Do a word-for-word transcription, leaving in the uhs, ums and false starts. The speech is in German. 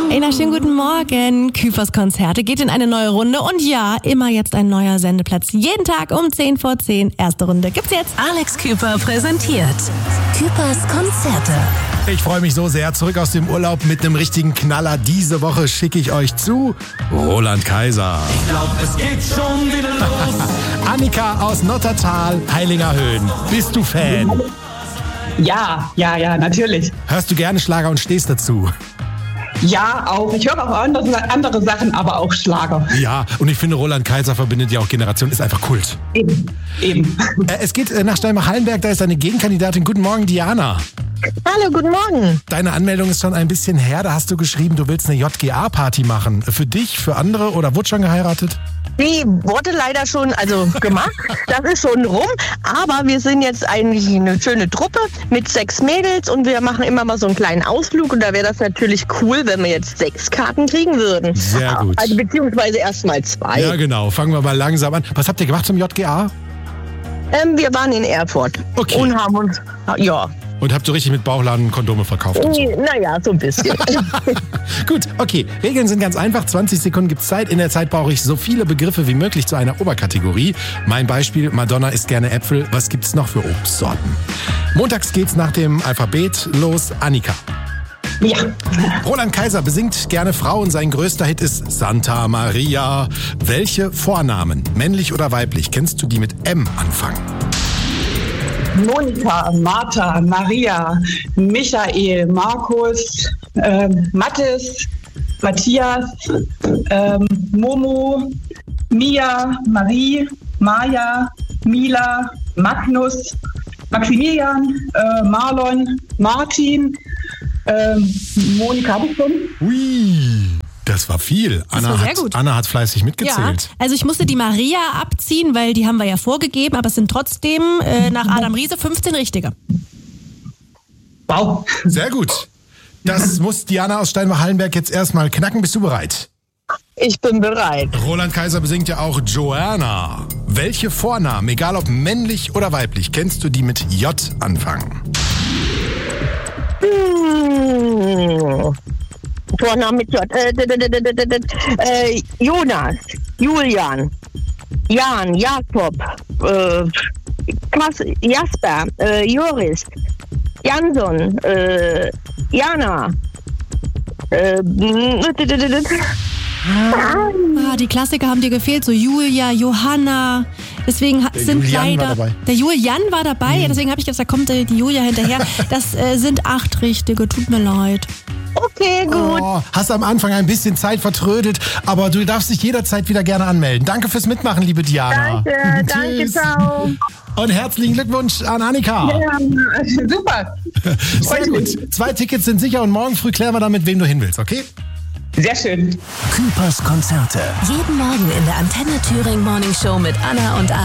Einen schönen guten Morgen. Küpers Konzerte geht in eine neue Runde. Und ja, immer jetzt ein neuer Sendeplatz. Jeden Tag um zehn vor zehn. Erste Runde gibt's jetzt. Alex Küper präsentiert Küpers Konzerte. Ich freue mich so sehr. Zurück aus dem Urlaub mit einem richtigen Knaller. Diese Woche schicke ich euch zu Roland Kaiser. Ich glaub, es geht schon wieder los. Annika aus Nottertal, Heiligerhöhen. Bist du Fan? Ja, ja, ja, natürlich. Hörst du gerne Schlager und stehst dazu? Ja, auch. Ich höre auch andere, andere Sachen, aber auch Schlager. Ja, und ich finde, Roland Kaiser verbindet ja auch Generationen, ist einfach Kult. Eben, eben. Äh, es geht äh, nach Steinbach-Hallenberg, da ist eine Gegenkandidatin. Guten Morgen, Diana. Hallo, guten Morgen. Deine Anmeldung ist schon ein bisschen her, da hast du geschrieben, du willst eine J G A-Party machen. Für dich, für andere oder wurde schon geheiratet? Die wurde leider schon also gemacht, das ist schon rum, aber wir sind jetzt eigentlich eine schöne Truppe mit sechs Mädels und wir machen immer mal so einen kleinen Ausflug und da wäre das natürlich cool, wenn wir jetzt sechs Karten kriegen würden. Sehr gut. Also beziehungsweise erstmal zwei. Ja genau, fangen wir mal langsam an. Was habt ihr gemacht zum J G A? Ähm, wir waren in Erfurt Okay. und haben uns, ja, Und habt so richtig mit Bauchladen Kondome verkauft? Und so. naja, so ein bisschen. Gut, okay. Regeln sind ganz einfach. zwanzig Sekunden gibt's Zeit. In der Zeit brauche ich so viele Begriffe wie möglich zu einer Oberkategorie. Mein Beispiel, Madonna isst gerne Äpfel. Was gibt's noch für Obstsorten? Montags geht's nach dem Alphabet los. Annika. Ja. Roland Kaiser besingt gerne Frauen. Sein größter Hit ist Santa Maria. Welche Vornamen, männlich oder weiblich, kennst du, die mit M anfangen? Monika, Martha, Maria, Michael, Markus, ähm, Mathis, Matthias, ähm, Momo, Mia, Marie, Maja, Mila, Magnus, Maximilian, äh, Marlon, Martin, ähm, Monika habe ich schon. Ui, das war viel. Anna, war sehr hat, gut. Anna hat fleißig Ja, mitgezählt. also ich musste die Maria abziehen, weil die haben wir ja vorgegeben, aber es sind trotzdem äh, nach Adam Riese fünfzehn richtige. Wow. Sehr gut. Das muss Diana aus Steinbach-Hallenberg jetzt erstmal knacken. Bist du bereit? Ich bin bereit. Roland Kaiser besingt ja auch Joanna. Welche Vornamen, egal ob männlich oder weiblich, kennst du, die mit J anfangen? Hm. Vorname mit J. Äh, d- d- d- d- d- d- äh, Jonas, Julian, Jan, Jakob, äh, Kas- Jasper, äh, Joris, Jansson, äh, Jana. Äh, d- d- d- d- d- Ah, die Klassiker haben dir gefehlt, so Julia, Johanna. Deswegen ha- sind Julian war leider. dabei. Der Julian war dabei, ja, deswegen habe ich gedacht, da kommt äh, die Julia hinterher. Das äh, sind acht richtige, tut mir leid. Okay, gut. Oh, hast am Anfang ein bisschen Zeit vertrödelt, aber du darfst dich jederzeit wieder gerne anmelden. Danke fürs Mitmachen, liebe Diana. Danke, danke, Tschüss. ciao. Und herzlichen Glückwunsch an Annika. Ja, super. Sehr gut. Zwei Tickets sind sicher und morgen früh klären wir dann, mit wem du hin willst, okay? Sehr schön. Küpers Konzerte. Jeden Morgen in der Antenne Thüringen Morning Show mit Anna und Alex.